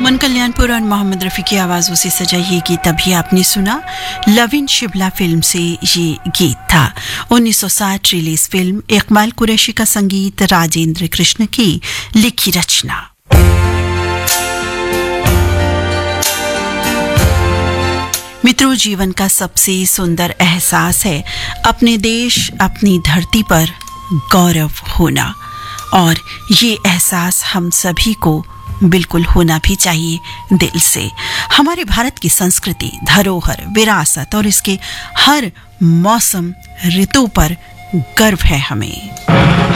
पवन कल्याणपुर और मोहम्मद रफ़ी की आवाज़ों से सजा ये गीत अभी आपने सुना। लव इन शिमला फिल्म से ये गीत था। 1960 रिलीज फिल्म, इकबाल कुरैशी का संगीत, राजेंद्र कृष्ण की लिखी रचना। मित्रों, जीवन का सबसे सुंदर एहसास है अपने देश, अपनी धरती पर गौरव होना, और ये एहसास हम सभी को बिल्कुल होना भी चाहिए दिल से। हमारे भारत की संस्कृति, धरोहर, विरासत और इसके हर मौसम ऋतु पर गर्व है हमें।